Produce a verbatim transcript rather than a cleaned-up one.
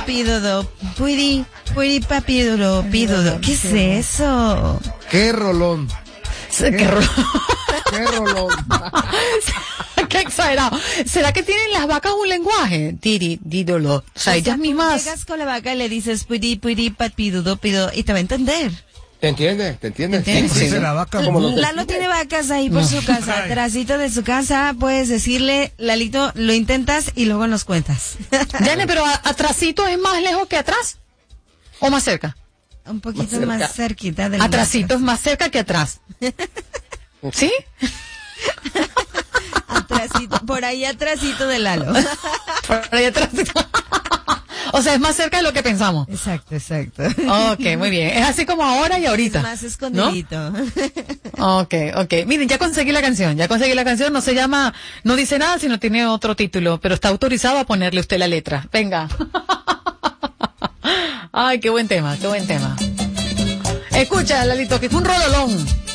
pido, puri, puri papido, pido. ¿Qué es eso? ¿Qué rolón? ¿Qué rolón? ¿Qué rolón? Qué exagerado. ¿Será que tienen las vacas un lenguaje? Tiri, dídolo. O sea, ellas mismas. Llegas con la vaca y le dices, puri, puri, papido, pido, y te va a entender. ¿Te entiendes? ¿Te entiendes? ¿Te entiendes? Sí, sí. La vaca Lalo tiene vacas ahí por No. su casa, atrásito de su casa, puedes decirle, Lalito, lo intentas y luego nos cuentas. Dale, pero a- atrasito es más lejos que atrás. ¿O más cerca? Un poquito Más más, cerca. cerquita del Atrasito es más cerca que atrás. ¿Sí? atrásito, por ahí atrásito de Lalo. Por ahí atrásito. O sea, es más cerca de lo que pensamos. Exacto, exacto. Ok, muy bien. Es así como ahora y ahorita. Es más escondidito. ¿No? Ok, ok. Miren, ya conseguí la canción. Ya conseguí la canción. No se llama, no dice nada, sino tiene otro título. Pero está autorizado a ponerle usted la letra. Venga. Ay, qué buen tema, qué buen tema. Escucha, Lalito, que es un rololón.